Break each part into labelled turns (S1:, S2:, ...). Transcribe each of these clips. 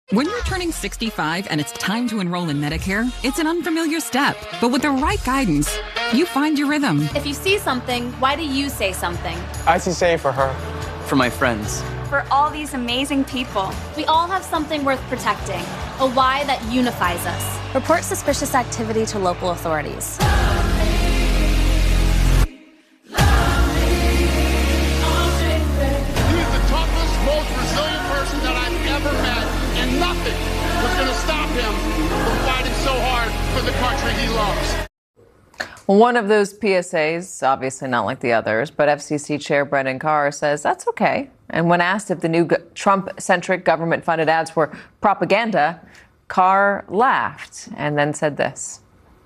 S1: When you're turning 65 and it's time to enroll in Medicare, it's an unfamiliar step. But with the right guidance, you find your rhythm.
S2: If you see something, why do you say something?
S3: I see say for her.
S4: For my friends.
S5: For all these amazing people.
S2: We all have something worth protecting. A why that unifies us. Report suspicious activity to local authorities.
S6: And nothing was going to stop him from fighting so hard for the country he loves.
S7: One of those PSAs, obviously not like the others, but FCC Chair Brendan Carr says that's okay. And when asked if the new Trump-centric government-funded ads were propaganda, Carr laughed and then said this.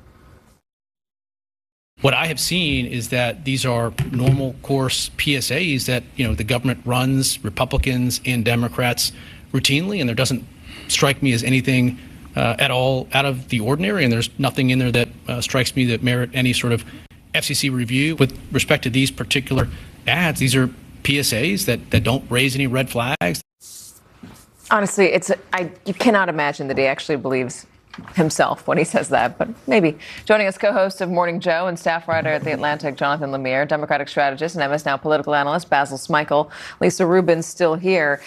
S8: What I have seen is that these are normal course PSAs that, the government runs, Republicans and Democrats, routinely, and there doesn't strike me as anything at all out of the ordinary, and there's nothing in there that strikes me that merit any sort of FCC review. With respect to these particular ads, these are PSAs that don't raise any red flags.
S7: Honestly, you cannot imagine that he actually believes himself when he says that, but maybe. Joining us, co-host of Morning Joe and staff writer at The Atlantic, Jonathan Lemire, Democratic strategist and MS Now political analyst, Basil Smikle, Lisa Rubin's still here.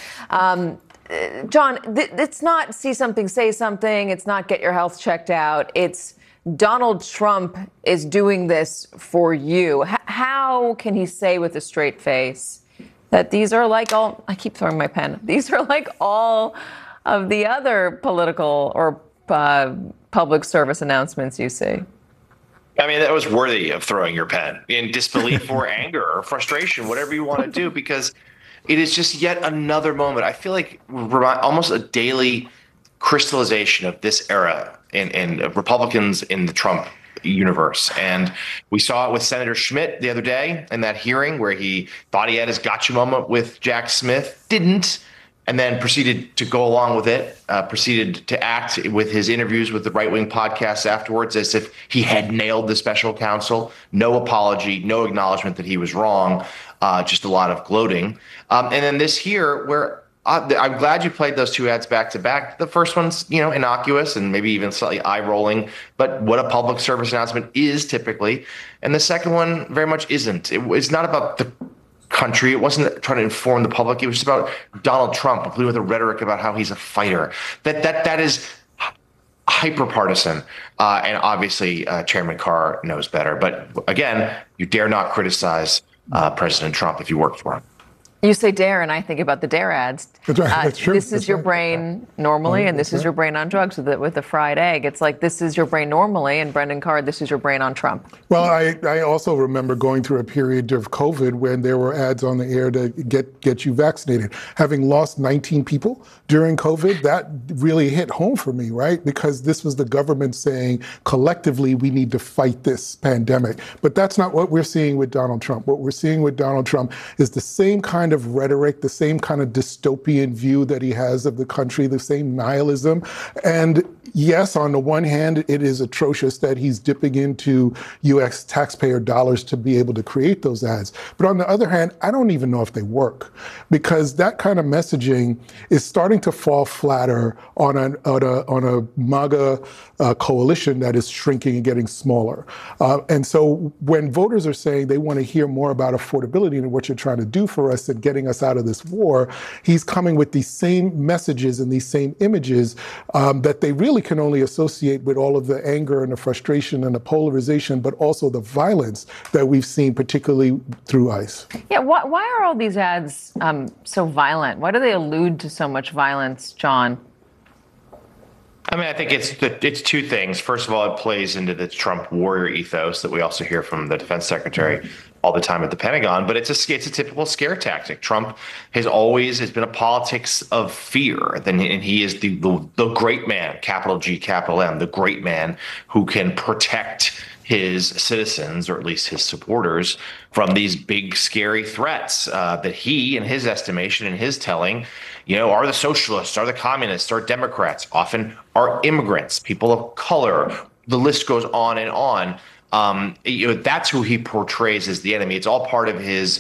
S7: John, it's not see something, say something. It's not get your health checked out. It's Donald Trump is doing this for you. How can he say with a straight face that these are like all, I keep throwing my pen, these are like all of the other political or public service announcements you see?
S9: I mean, that was worthy of throwing your pen in disbelief or anger or frustration, whatever you want to do, because it is just yet another moment. I feel like almost a daily crystallization of this era and Republicans in the Trump universe. And we saw it with Senator Schmidt the other day in that hearing where he thought he had his gotcha moment with Jack Smith, didn't, and then proceeded to go along with it, proceeded to act with his interviews with the right-wing podcasts afterwards as if he had nailed the special counsel. No apology, no acknowledgement that he was wrong, just a lot of gloating. And then this here, where I'm glad you played those two ads back to back. The first one's, innocuous and maybe even slightly eye-rolling, but what a public service announcement is typically. And the second one very much isn't. It's not about the country. It wasn't trying to inform the public. It was just about Donald Trump, including with a rhetoric about how he's a fighter. That is hyper partisan, and obviously Chairman Carr knows better. But again, you dare not criticize President Trump if you work for him.
S7: You say dare, and I think about the dare ads.
S10: That's right. That's true.
S7: This is your brain normally, and this is your brain on drugs with the fried egg. It's like this is your brain normally, and Brendan Carr, this is your brain on Trump.
S10: Well, I also remember going through a period of COVID when there were ads on the air to get you vaccinated. Having lost 19 people during COVID, that really hit home for me, right? Because this was the government saying collectively we need to fight this pandemic. But that's not what we're seeing with Donald Trump. What we're seeing with Donald Trump is the same kind of rhetoric, the same kind of dystopian view that he has of the country, the same nihilism. And yes, on the one hand, it is atrocious that he's dipping into U.S. taxpayer dollars to be able to create those ads. But on the other hand, I don't even know if they work, because that kind of messaging is starting to fall flatter on a MAGA coalition that is shrinking and getting smaller. And so when voters are saying they want to hear more about affordability and what you're trying to do for us and getting us out of this war, he's coming with these same messages and these same images that they really can only associate with all of the anger and the frustration and the polarization, but also the violence that we've seen, particularly through ICE.
S7: Yeah, why are all these ads so violent? Why do they allude to so much violence, John?
S9: I mean, I think it's two things. First of all, it plays into the Trump warrior ethos that we also hear from the defense secretary all the time at the Pentagon. But it's a typical scare tactic. Trump has been a politics of fear. And he is the great man, capital G, capital M, the great man who can protect his citizens, or at least his supporters, from these big, scary threats that he, in his estimation, in his telling, are the socialists, are the communists, are Democrats, often are immigrants, people of color. The list goes on and on. That's who he portrays as the enemy. It's all part of his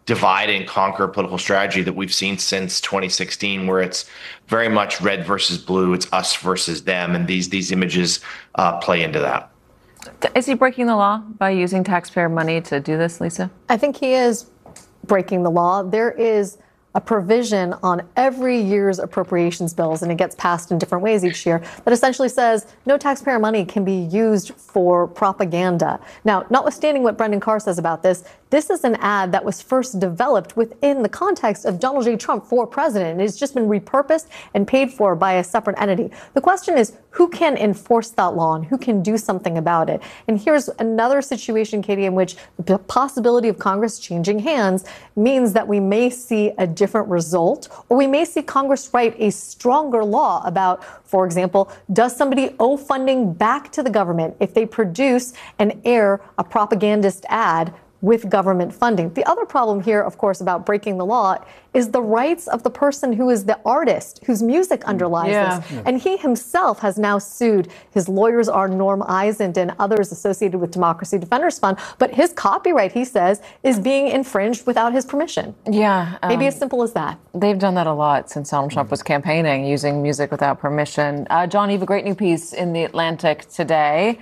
S9: divide and conquer political strategy that we've seen since 2016, where it's very much red versus blue, it's us versus them, and these images play into that.
S7: Is he breaking the law by using taxpayer money to do this, Lisa?
S3: I think he is breaking the law. There is a provision on every year's appropriations bills, and it gets passed in different ways each year, that essentially says no taxpayer money can be used for propaganda. Now, notwithstanding what Brendan Carr says about this, this is an ad that was first developed within the context of Donald J. Trump for president. It's just been repurposed and paid for by a separate entity. The question is, who can enforce that law and who can do something about it? And here's another situation, Katie, in which the possibility of Congress changing hands means that we may see a different result, or we may see Congress write a stronger law about, for example, does somebody owe funding back to the government if they produce and air a propagandist ad with government funding? The other problem here, of course, about breaking the law is the rights of the person who is the artist, whose music underlies this. And he himself has now sued. His lawyers are Norm Eisend and others associated with Democracy Defenders Fund. But his copyright, he says, is being infringed without his permission.
S7: Yeah.
S3: Maybe as simple as that.
S7: They've done that a lot since Donald Trump was campaigning, using music without permission. John, you have a great new piece in The Atlantic today.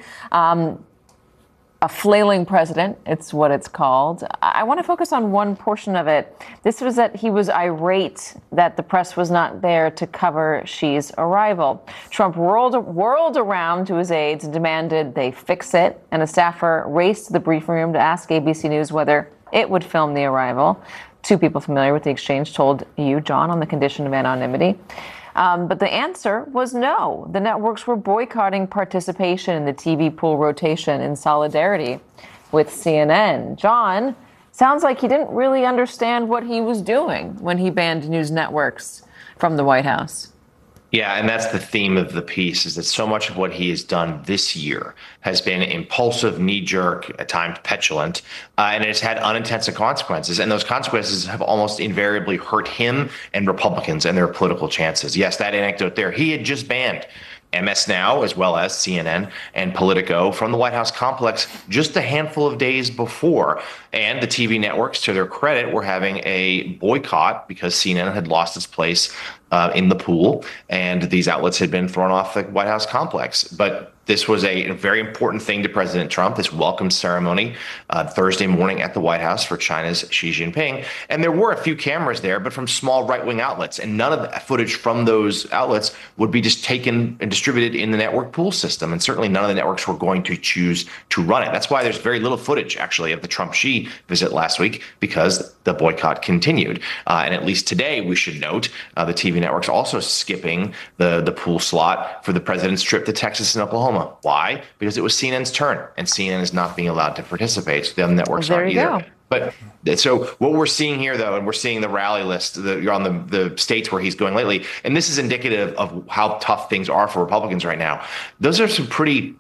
S7: A flailing president, it's what it's called. I want to focus on one portion of it. This was that he was irate that the press was not there to cover Xi's arrival. Trump whirled around to his aides and demanded they fix it, and a staffer raced to the briefing room to ask ABC News whether it would film the arrival. Two people familiar with the exchange told you, John, on the condition of anonymity. But the answer was no. The networks were boycotting participation in the TV pool rotation in solidarity with CNN. John, sounds like he didn't really understand what he was doing when he banned news networks from the White House.
S9: Yeah, and that's the theme of the piece, is that so much of what he has done this year has been impulsive, knee-jerk, at times petulant, and it has had unintended consequences. And those consequences have almost invariably hurt him and Republicans and their political chances. Yes, that anecdote there, he had just banned MS Now, as well as CNN and Politico, from the White House complex just a handful of days before. And the TV networks, to their credit, were having a boycott because CNN had lost its place in the pool, and these outlets had been thrown off the White House complex. But this was a very important thing to President Trump, this welcome ceremony Thursday morning at the White House for China's Xi Jinping. And there were a few cameras there, but from small right-wing outlets. And none of the footage from those outlets would be just taken and distributed in the network pool system. And certainly none of the networks were going to choose to run it. That's why there's very little footage, actually, of the Trump-Xi visit last week, because the boycott continued. And at least today, we should note, the TV networks also skipping the pool slot for the president's trip to Texas and Oklahoma. Why? Because it was CNN's turn, and CNN is not being allowed to participate. So the other networks aren't either. But so what we're seeing here, though, and we're seeing the rally list you're on the states where he's going lately, and this is indicative of how tough things are for Republicans right now. Those are some pretty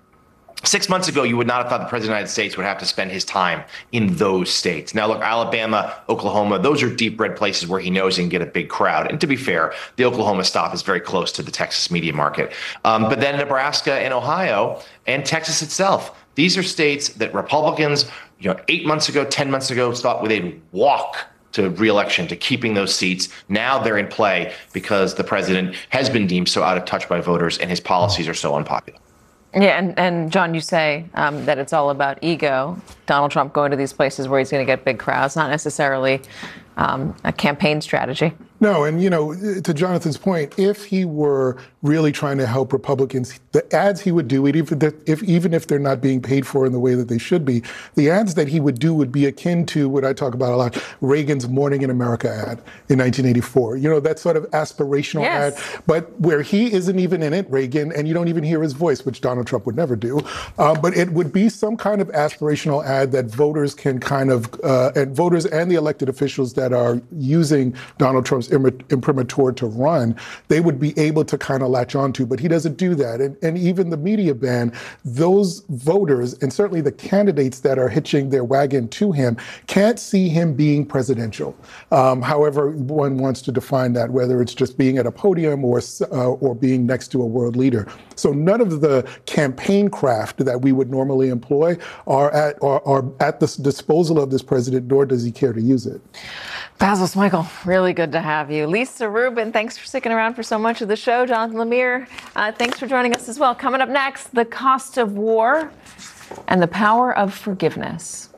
S9: 6 months ago, you would not have thought the president of the United States would have to spend his time in those states. Now, look, Alabama, Oklahoma, those are deep red places where he knows he can get a big crowd. And to be fair, the Oklahoma stop is very close to the Texas media market. But then Nebraska and Ohio and Texas itself, these are states that Republicans, 8 months ago, 10 months ago, thought they'd walk to re-election, to keeping those seats. Now they're in play because the president has been deemed so out of touch by voters and his policies are so unpopular.
S7: Yeah, and John, you say that it's all about ego. Donald Trump going to these places where he's going to get big crowds, not necessarily a campaign strategy.
S10: No, and to Jonathan's point, if he were really trying to help Republicans, the ads he would do, even if they're not being paid for in the way that they should be, the ads that he would do would be akin to what I talk about a lot, Reagan's Morning in America ad in 1984. That sort of aspirational ad, but where he isn't even in it, Reagan, and you don't even hear his voice, which Donald Trump would never do. But it would be some kind of aspirational ad that voters can and voters and the elected officials that are using Donald Trump's almost imprimatur to run, they would be able to kind of latch onto. But he doesn't do that. And even the media ban, those voters, and certainly the candidates that are hitching their wagon to him, can't see him being presidential. However one wants to define that, whether it's just being at a podium or being next to a world leader. So none of the campaign craft that we would normally employ are at the disposal of this president, nor does he care to use it.
S7: Basil Smikle, really good to have you. Lisa Rubin, thanks for sticking around for so much of the show. Jonathan Lemire, thanks for joining us as well. Coming up next, the cost of war and the power of forgiveness.